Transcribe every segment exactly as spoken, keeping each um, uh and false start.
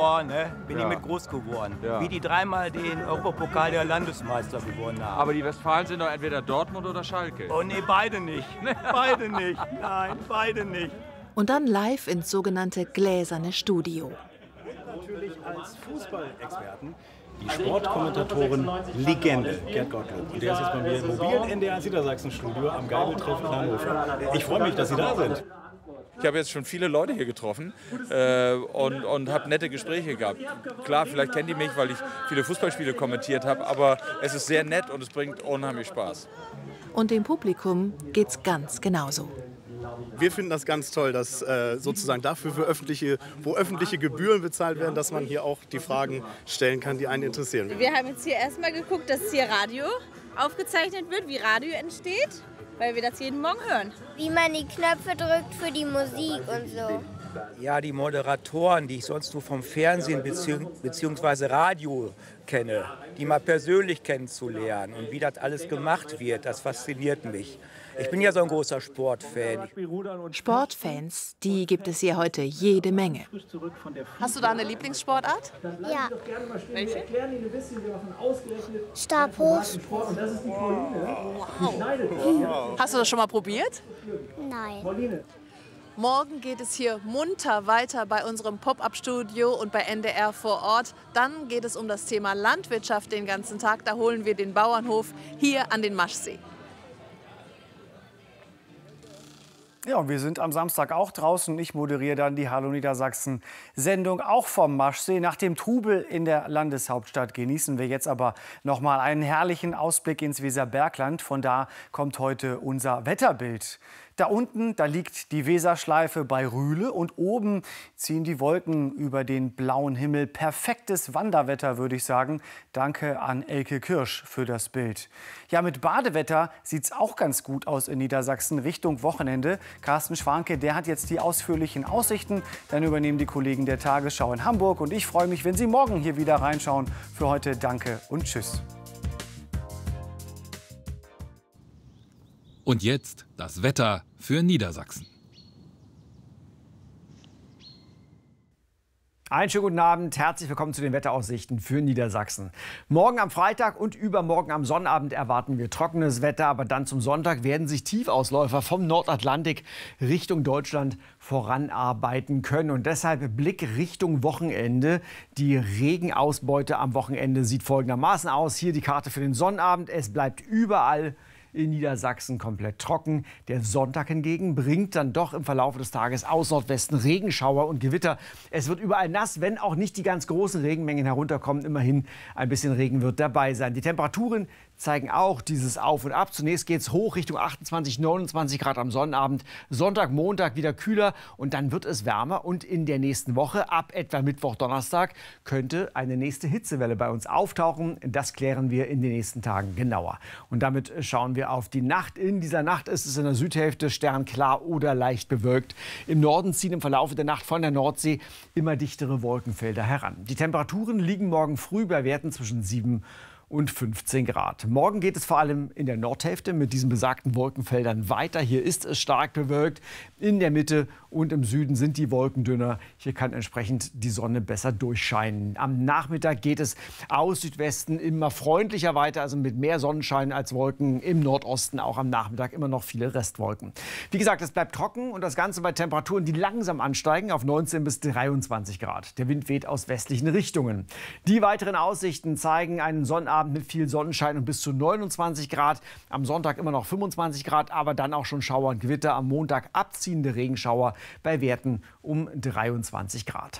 Tor, ne, bin Ja. ich mit groß geworden. Ja. Wie die dreimal den Europapokal der Landesmeister gewonnen haben. Aber die Westfalen sind doch entweder Dortmund oder Schalke. Oh nee, beide nicht. Beide nicht. Nein, beide nicht. Und dann live ins sogenannte gläserne Studio. Natürlich als Fußballexperten die Sportkommentatorin Legende, Gerd Gottlob. Und der ist jetzt bei mir im mobilen N D R Niedersachsen-Studio am Geibeltreff in Hannover. Ich freue mich, dass Sie da sind. Ich habe jetzt schon viele Leute hier getroffen äh, und, und habe nette Gespräche gehabt. Klar, vielleicht kennen die mich, weil ich viele Fußballspiele kommentiert habe, aber es ist sehr nett und es bringt unheimlich Spaß. Und dem Publikum geht's ganz genauso. Wir finden das ganz toll, dass äh, sozusagen dafür, für öffentliche, wo öffentliche Gebühren bezahlt werden, dass man hier auch die Fragen stellen kann, die einen interessieren. Wir haben jetzt hier erstmal geguckt, dass hier Radio aufgezeichnet wird, wie Radio entsteht, weil wir das jeden Morgen hören. Wie man die Knöpfe drückt für die Musik und so. Ja, die Moderatoren, die ich sonst nur vom Fernsehen bezieh bzw. Radio kenne, die mal persönlich kennenzulernen und wie das alles gemacht wird, das fasziniert mich. Ich bin ja so ein großer Sportfan. Sportfans, die gibt es hier heute jede Menge. Hast du da eine Lieblingssportart? Ja. Welche? Stabhoch. Wow. Hast du das schon mal probiert? Nein. Morgen geht es hier munter weiter bei unserem Pop-up-Studio und bei N D R vor Ort. Dann geht es um das Thema Landwirtschaft den ganzen Tag. Da holen wir den Bauernhof hier an den Maschsee. Ja, und wir sind am Samstag auch draußen. Ich moderiere dann die Hallo Niedersachsen-Sendung auch vom Maschsee. Nach dem Trubel in der Landeshauptstadt genießen wir jetzt aber noch mal einen herrlichen Ausblick ins Weserbergland. Von da kommt heute unser Wetterbild. Da unten, da liegt die Weserschleife bei Rühle und oben ziehen die Wolken über den blauen Himmel. Perfektes Wanderwetter, würde ich sagen. Danke an Elke Kirsch für das Bild. Ja, mit Badewetter sieht es auch ganz gut aus in Niedersachsen Richtung Wochenende. Carsten Schwanke, der hat jetzt die ausführlichen Aussichten. Dann übernehmen die Kollegen der Tagesschau in Hamburg. Und ich freue mich, wenn Sie morgen hier wieder reinschauen. Für heute danke und tschüss. Und jetzt das Wetter für Niedersachsen. Einen schönen guten Abend, herzlich willkommen zu den Wetteraussichten für Niedersachsen. Morgen am Freitag und übermorgen am Sonnabend erwarten wir trockenes Wetter, aber dann zum Sonntag werden sich Tiefausläufer vom Nordatlantik Richtung Deutschland voranarbeiten können. Und deshalb Blick Richtung Wochenende. Die Regenausbeute am Wochenende sieht folgendermaßen aus. Hier die Karte für den Sonnabend. Es bleibt überall in Niedersachsen komplett trocken. Der Sonntag hingegen bringt dann doch im Verlauf des Tages aus Nordwesten Regenschauer und Gewitter. Es wird überall nass, wenn auch nicht die ganz großen Regenmengen herunterkommen. Immerhin ein bisschen Regen wird dabei sein. Die Temperaturen zeigen auch dieses Auf und Ab. Zunächst geht es hoch Richtung achtundzwanzig, neunundzwanzig Grad am Sonnabend. Sonntag, Montag wieder kühler und dann wird es wärmer. Und in der nächsten Woche, ab etwa Mittwoch, Donnerstag, könnte eine nächste Hitzewelle bei uns auftauchen. Das klären wir in den nächsten Tagen genauer. Und damit schauen wir auf die Nacht. In dieser Nacht ist es in der Südhälfte sternklar oder leicht bewölkt. Im Norden ziehen im Verlauf der Nacht von der Nordsee immer dichtere Wolkenfelder heran. Die Temperaturen liegen morgen früh bei Werten zwischen sieben und fünfzehn Grad. Morgen geht es vor allem in der Nordhälfte mit diesen besagten Wolkenfeldern weiter. Hier ist es stark bewölkt. In der Mitte und im Süden sind die Wolken dünner. Hier kann entsprechend die Sonne besser durchscheinen. Am Nachmittag geht es aus Südwesten immer freundlicher weiter, also mit mehr Sonnenschein als Wolken. Im Nordosten auch am Nachmittag immer noch viele Restwolken. Wie gesagt, es bleibt trocken und das Ganze bei Temperaturen, die langsam ansteigen auf neunzehn bis dreiundzwanzig Grad. Der Wind weht aus westlichen Richtungen. Die weiteren Aussichten zeigen einen Sonnenabend mit viel Sonnenschein und bis zu neunundzwanzig Grad. Am Sonntag immer noch fünfundzwanzig Grad, aber dann auch schon Schauer und Gewitter. Am Montag abziehende Regenschauer bei Werten um dreiundzwanzig Grad.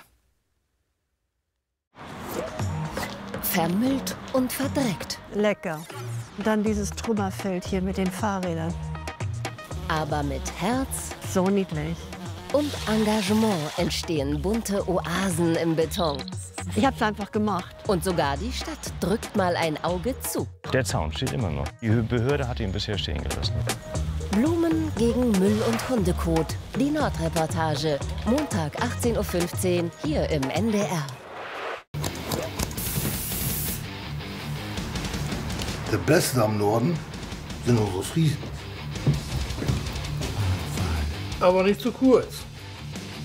Vermüllt und verdreckt. Lecker. Und dann dieses Trümmerfeld hier mit den Fahrrädern. Aber mit Herz so niedlich. Und Engagement entstehen bunte Oasen im Beton. Ich hab's einfach gemacht. Und sogar die Stadt drückt mal ein Auge zu. Der Zaun steht immer noch. Die Behörde hat ihn bisher stehen gelassen. Blumen gegen Müll und Hundekot. Die Nordreportage. Montag achtzehn Uhr fünfzehn hier im N D R. Der Beste am Norden sind unsere Friesen. Aber nicht zu kurz.